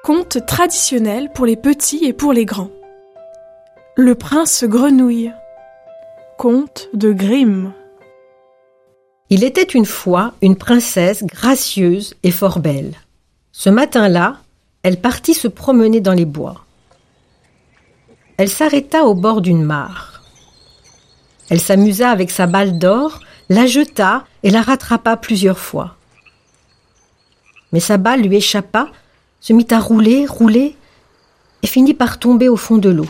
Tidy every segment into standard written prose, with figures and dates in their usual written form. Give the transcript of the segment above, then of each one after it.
Conte traditionnel pour les petits et pour les grands. Le prince grenouille. Conte de Grimm. Il était une fois une princesse gracieuse et fort belle. Ce matin-là, elle partit se promener dans les bois. Elle s'arrêta au bord d'une mare. Elle s'amusa avec sa balle d'or, la jeta et la rattrapa plusieurs fois. Mais sa balle lui échappa, se mit à rouler et finit par tomber au fond de l'eau.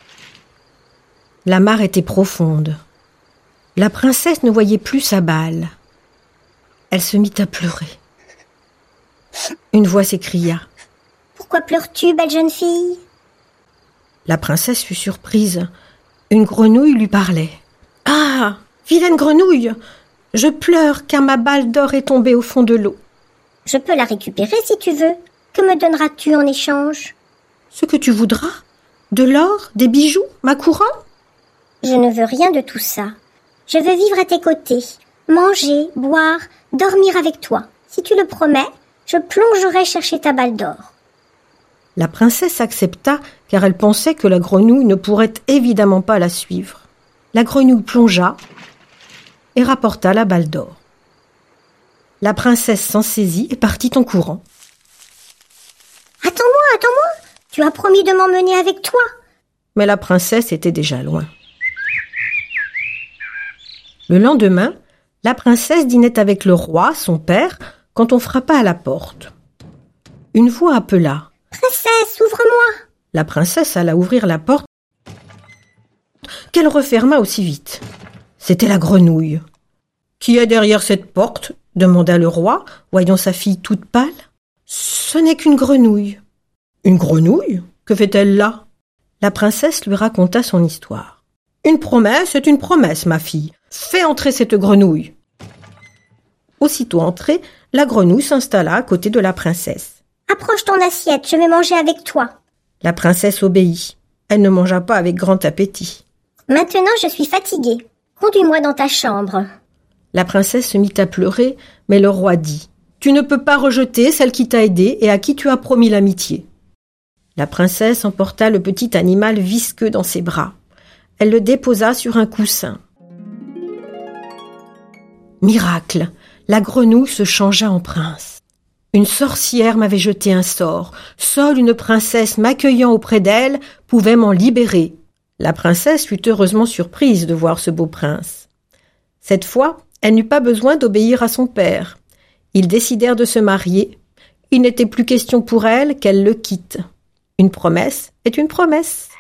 La mare était profonde. La princesse ne voyait plus sa balle. Elle se mit à pleurer. Une voix s'écria. « Pourquoi pleures-tu, belle jeune fille ?» La princesse fut surprise. Une grenouille lui parlait. « Ah, vilaine grenouille, je pleure car ma balle d'or est tombée au fond de l'eau. »« Je peux la récupérer si tu veux. Que me donneras-tu en échange ?»« Ce que tu voudras. De l'or, des bijoux, ma couronne ?»« Je ne veux rien de tout ça. Je veux vivre à tes côtés, manger, boire, dormir avec toi. Si tu le promets, je plongerai chercher ta balle d'or. » La princesse accepta car elle pensait que la grenouille ne pourrait évidemment pas la suivre. La grenouille plongea et rapporta la balle d'or. La princesse s'en saisit et partit en courant. « Attends-moi, tu as promis de m'emmener avec toi. » Mais la princesse était déjà loin. Le lendemain, la princesse dînait avec le roi, son père, quand on frappa à la porte. Une voix appela. « Princesse, ouvre-moi !» La princesse alla ouvrir la porte, qu'elle referma aussi vite. C'était la grenouille. « Qui est derrière cette porte ?» demanda le roi, voyant sa fille toute pâle. « Ce n'est qu'une grenouille. »« Une grenouille ? Que fait-elle là ?» La princesse lui raconta son histoire. « Une promesse est une promesse, ma fille. Fais entrer cette grenouille. » Aussitôt entrée, la grenouille s'installa à côté de la princesse. « Approche ton assiette, je vais manger avec toi. » La princesse obéit. Elle ne mangea pas avec grand appétit. « Maintenant, je suis fatiguée. Conduis-moi dans ta chambre. » La princesse se mit à pleurer, mais le roi dit « Tu ne peux pas rejeter celle qui t'a aidée et à qui tu as promis l'amitié. » La princesse emporta le petit animal visqueux dans ses bras. Elle le déposa sur un coussin. Miracle, la grenouille se changea en prince. Une sorcière m'avait jeté un sort. Seule une princesse m'accueillant auprès d'elle pouvait m'en libérer. La princesse fut heureusement surprise de voir ce beau prince. Cette fois, elle n'eut pas besoin d'obéir à son père. Ils décidèrent de se marier. Il n'était plus question pour elle qu'elle le quitte. Une promesse est une promesse.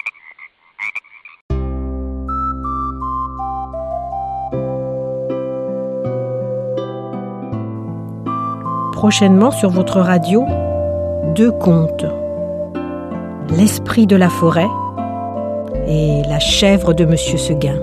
Prochainement sur votre radio, 2 contes. L'esprit de la forêt et la chèvre de Monsieur Seguin.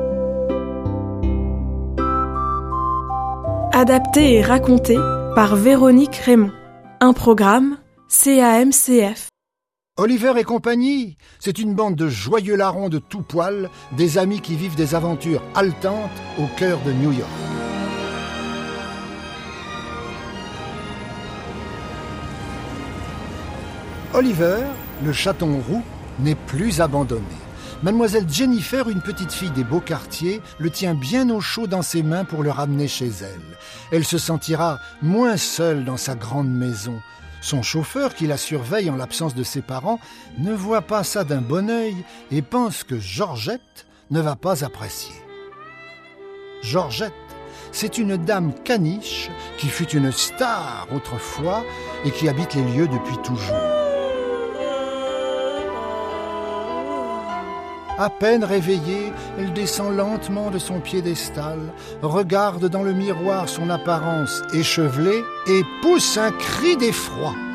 Adapté et raconté par Véronique Raymond. Un programme CAMCF. Oliver et compagnie, c'est une bande de joyeux larrons de tout poil, des amis qui vivent des aventures haletantes au cœur de New York. Oliver, le chaton roux, n'est plus abandonné. Mademoiselle Jennifer, une petite fille des beaux quartiers, le tient bien au chaud dans ses mains pour le ramener chez elle. Elle se sentira moins seule dans sa grande maison. Son chauffeur, qui la surveille en l'absence de ses parents, ne voit pas ça d'un bon œil et pense que Georgette ne va pas apprécier. Georgette, c'est une dame caniche qui fut une star autrefois et qui habite les lieux depuis toujours. À peine réveillée, elle descend lentement de son piédestal, regarde dans le miroir son apparence échevelée et pousse un cri d'effroi.